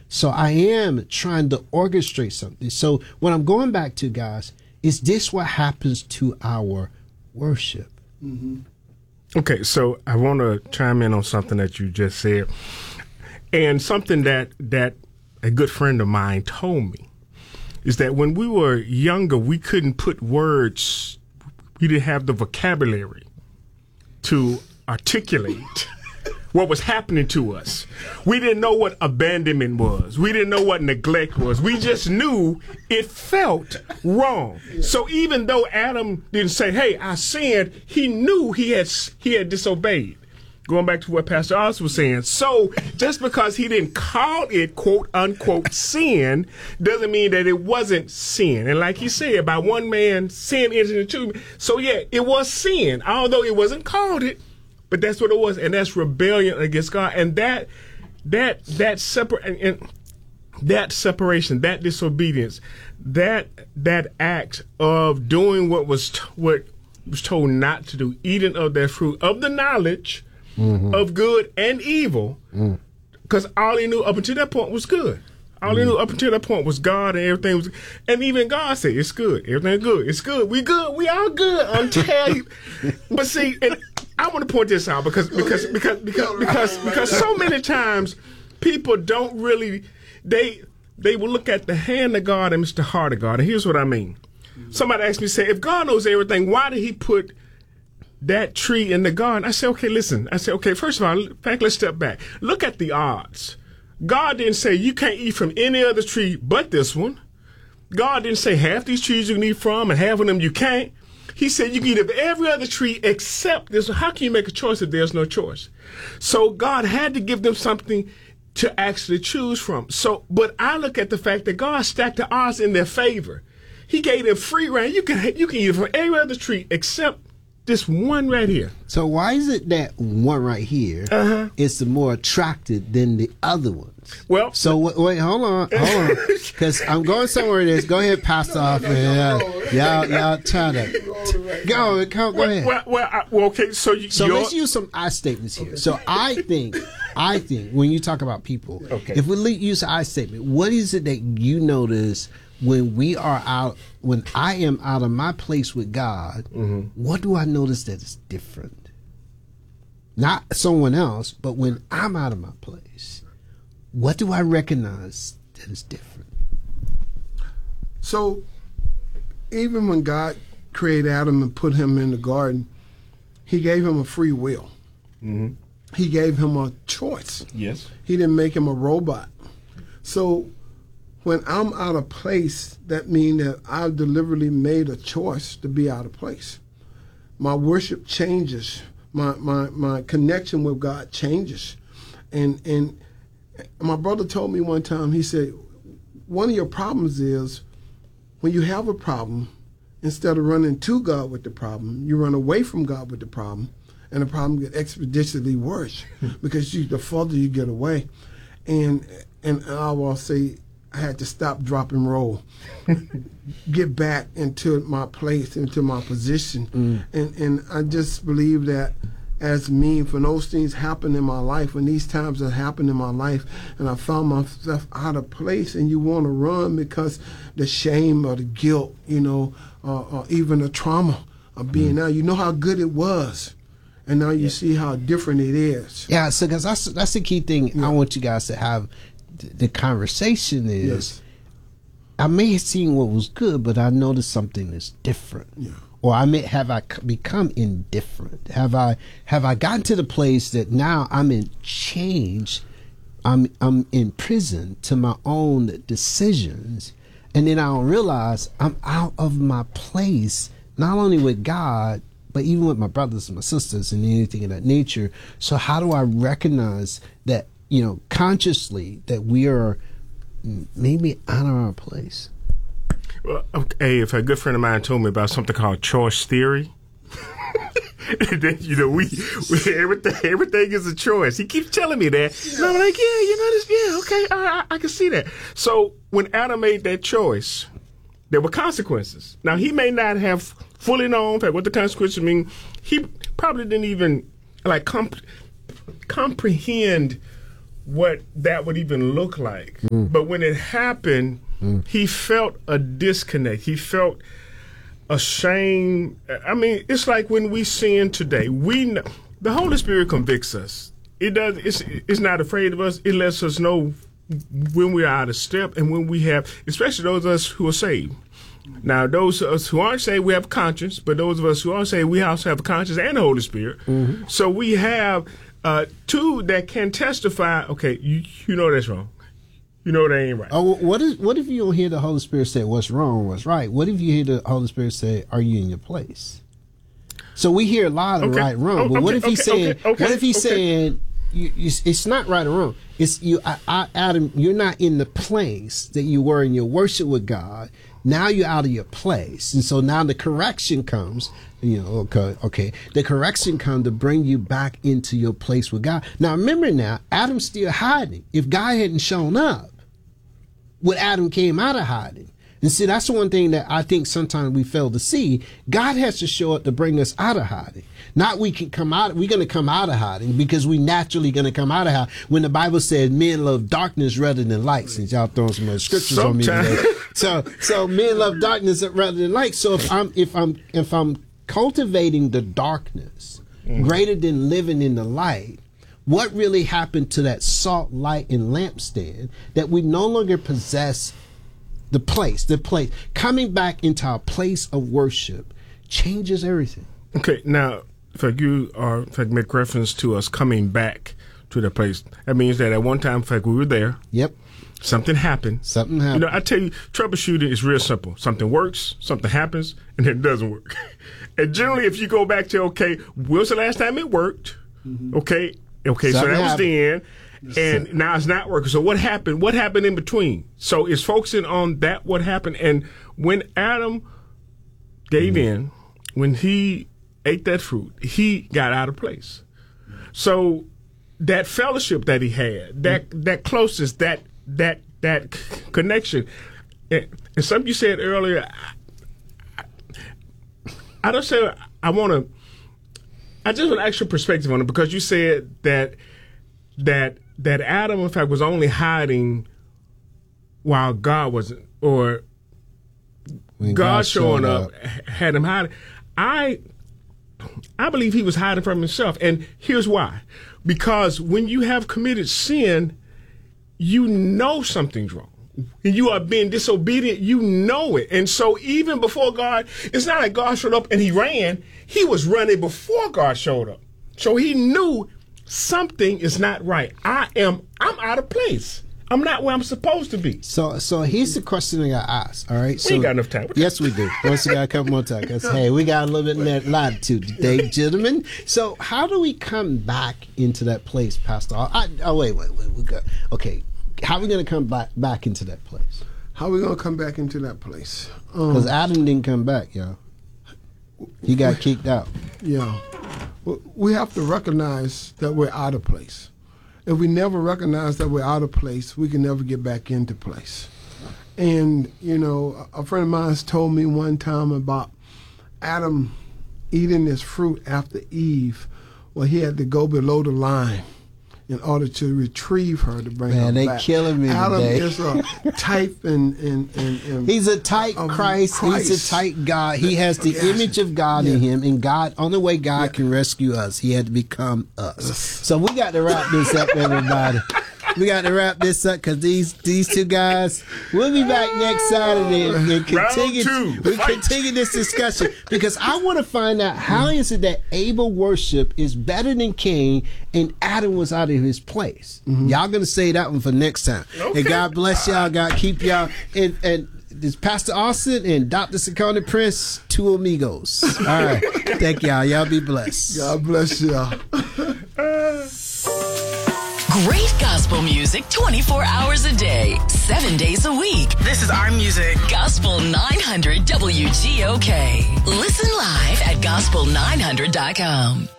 So I am trying to orchestrate something. So what I'm going back to, guys, is this what happens to our worship? Mm-hmm. Okay, so I want to chime in on something that you just said, and something that a good friend of mine told me is that when we were younger, we couldn't put words. We didn't have the vocabulary to articulate what was happening to us. We didn't know what abandonment was. We didn't know what neglect was. We just knew it felt wrong. So even though Adam didn't say, hey, I sinned, he knew he had disobeyed. Going back to what Pastor Oz was saying. So just because he didn't call it, quote, unquote, sin, doesn't mean that it wasn't sin. And like he said, by one man, sin entered into. So yeah, it was sin, although it wasn't called it. But that's what it was, and that's rebellion against God, and that separation, that disobedience, that act of doing what was told not to do, eating of that fruit of the knowledge of good and evil, because all he knew up until that point was good. All he knew up until that point was God, and everything was, and even God said, "It's good, everything's good, it's good, we good, we all good." I'm telling you, but see, and I want to point this out because so many times people don't really they will look at the hand of God and the heart of God, and here's what I mean. Somebody asked me, say, if God knows everything, why did He put that tree in the garden? I said, okay, listen. I said, okay, first of all, in fact, let's step back. Look at the odds. God didn't say you can't eat from any other tree but this one. God didn't say half these trees you can eat from and half of them you can't. He said you can eat of every other tree except this. How can you make a choice if there's no choice? So God had to give them something to actually choose from. So, but I look at the fact that God stacked the odds in their favor. He gave them free reign. You can eat from every other tree except this one right here. So why is it that one right here is the more attractive than the other ones? Well, so wait, hold on, because I'm going somewhere. This. Go ahead, Pastor Hoffman. Y'all try to go ahead. Well, okay. So let's use some I statements here. So I think when you talk about people, if we use I statement, what is it that you notice when we are out? When I am out of my place with God, what do I notice that is different? Not someone else, but when I'm out of my place, what do I recognize that is different? So, even when God created Adam and put him in the garden, He gave him a free will. He gave him a choice. Yes. He didn't make him a robot. So, when I'm out of place, that means that I've deliberately made a choice to be out of place. My worship changes. My connection with God changes. And my brother told me one time, he said, one of your problems is when you have a problem, instead of running to God with the problem, you run away from God with the problem, and the problem gets expeditiously worse because the further you get away. And I will say, I had to stop, drop, and roll, get back into my place, into my position. And I just believe that as me, when those things happen in my life, when these times have happened in my life, and I found myself out of place, and you want to run because the shame or the guilt, or even the trauma of being out, you know how good it was. And now you see how different it is. Yeah, so because that's the key thing I want you guys to have. The conversation is, I may have seen what was good, but I noticed something is different. Yeah. Or I become indifferent? Have I gotten to the place that now I'm in change? I'm in prison to my own decisions, and then I don't realize I'm out of my place, not only with God, but even with my brothers and my sisters and anything of that nature. So how do I recognize that, consciously, that we are maybe out of our place? Well, okay, if a good friend of mine told me about something called choice theory, then, we everything is a choice. He keeps telling me that. And I'm like, okay, I can see that. So when Adam made that choice, there were consequences. Now, he may not have fully known what the consequences mean. He probably didn't even comprehend what that would even look like. But when it happened, he felt a disconnect. He felt ashamed. I mean, it's like when we sin today. We know, the Holy Spirit convicts us. It does. It's not afraid of us. It lets us know when we're out of step and when we have, especially those of us who are saved. Now, those of us who aren't saved, we have a conscience, but those of us who are saved, we also have a conscience and the Holy Spirit. So we have two that can testify, okay, you know that's wrong. You know that ain't right. Oh, what if you don't hear the Holy Spirit say what's wrong, what's right? What if you hear the Holy Spirit say, are you in your place? So we hear a lot of right, wrong, but what if he's saying, what if he's saying, it's not right or wrong. It's you, Adam. You're not in the place that you were in your worship with God. Now you're out of your place, and so now the correction comes. You know, okay. The correction comes to bring you back into your place with God. Now remember, now Adam's still hiding. If God hadn't shown up, when Adam came out of hiding. And see, that's the one thing that I think sometimes we fail to see. God has to show up to bring us out of hiding. Not we're going to come out of hiding because we naturally going to come out of hiding. When the Bible says men love darkness rather than light, since y'all throwing some other scriptures on me today. So men love darkness rather than light. So if I'm cultivating the darkness greater than living in the light, what really happened to that salt, light, and lampstand that we no longer possess? The place, coming back into our place of worship changes everything. Okay, now, if I make reference to us coming back to the place, that means that at one time, in fact, we were there. Yep. Something happened. You know, I tell you, troubleshooting is real simple. Something works, something happens, and then it doesn't work. And generally, if you go back to, okay, when was the last time it worked? Okay, so that was then. And now it's not working. So what happened? What happened in between? So it's focusing on that, what happened. And when Adam gave in, when he ate that fruit, he got out of place. So that fellowship that he had, that closeness, that connection. And something you said earlier, I just want to ask your perspective on it, because you said that Adam, in fact, was only hiding while God wasn't, or when God showing up had him hiding. I believe he was hiding from himself, and here's why. Because when you have committed sin, you know something's wrong. And you are being disobedient, you know it. And so even before God, it's not like God showed up and he ran. He was running before God showed up. So he knew something is not right. I'm out of place. I'm not where I'm supposed to be. So here's the question I got asked. All right. We ain't got enough time. Yes, we do. Once we got a couple more time. Hey, we got a little bit of latitude today, gentlemen. So how do we come back into that place, Pastor? Wait. We got, okay. How are we going to come back into that place? How are we going to come back into that place? Because Adam didn't come back, y'all. He got kicked out. Yeah. We have to recognize that we're out of place. If we never recognize that we're out of place, we can never get back into place. And, you know, a friend of mine told me one time about Adam eating this fruit after Eve. Well, he had to go below the line in order to retrieve her to bring her back. Man, they killing me Adam today. is a type and he's a type Christ. He's a type God. He has the image of God in him, and God, only way God can rescue us, he had to become us. So we got to wrap this up, everybody. We got to wrap this up because these two guys. We'll be back next Saturday and continue this discussion, because I want to find out how is it that Abel worship is better than Cain and Adam was out of his place. Y'all gonna say that one for next time. Okay. And God bless y'all. God keep y'all. And this Pastor Austin and Dr. Sakoni Prince, two amigos. All right, thank y'all. Y'all be blessed. God bless y'all. Great gospel music 24 hours a day, 7 days a week. This is our music. Gospel 900 WGOK. Listen live at gospel900.com.